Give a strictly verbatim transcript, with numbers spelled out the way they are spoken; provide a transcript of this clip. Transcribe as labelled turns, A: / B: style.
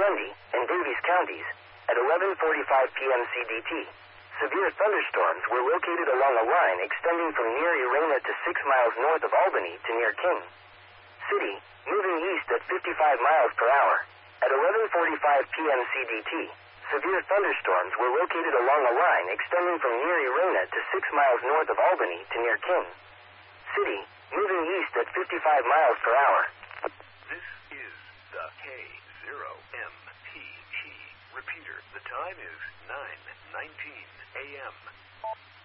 A: Lundy, and Davies counties at eleven forty-five p m C D T. Severe thunderstorms were located along a line extending from near Urena to six miles north of Albany to near King City, moving east at fifty-five miles per hour. At eleven forty-five p m C D T, severe thunderstorms were located along a line extending from near Urena to six miles north of Albany to near King City, moving east at fifty-five miles per hour.
B: This is the K zero M P T repeater. The time is nine nineteen a m